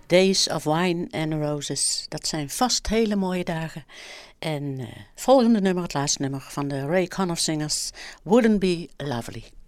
Days of Wine and Roses. Dat zijn vast hele mooie dagen. En het volgende nummer, het laatste nummer van de Ray Conniff Singers, Wouldn't Be Lovely.